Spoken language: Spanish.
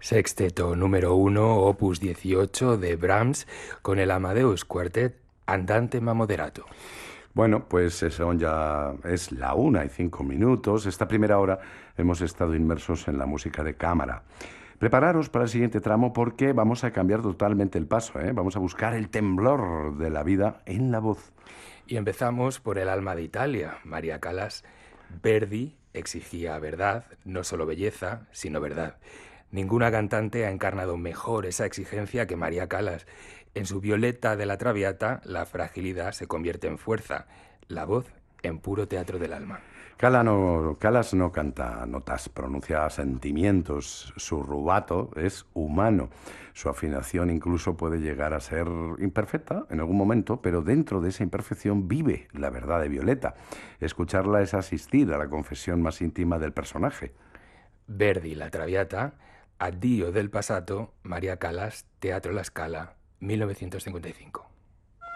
Sexteto número 1, opus 18 de Brahms, con el Amadeus Quartet Andante ma moderato. Bueno, pues eso ya es la 1:05. Esta primera hora hemos estado inmersos en la música de cámara. Prepararos para el siguiente tramo porque vamos a cambiar totalmente el paso, ¿eh? Vamos a buscar el temblor de la vida en la voz. Y empezamos por el alma de Italia, María Callas. Verdi exigía verdad, no solo belleza, sino verdad. Ninguna cantante ha encarnado mejor esa exigencia que María Callas. En su Violeta de la Traviata, la fragilidad se convierte en fuerza, la voz en puro teatro del alma. Calas no canta notas, pronuncia sentimientos. Su rubato es humano. Su afinación incluso puede llegar a ser imperfecta en algún momento, pero dentro de esa imperfección vive la verdad de Violeta. Escucharla es asistir a la confesión más íntima del personaje. Verdi, la Traviata, Addio del Passato, María Callas, Teatro La Scala, 1955.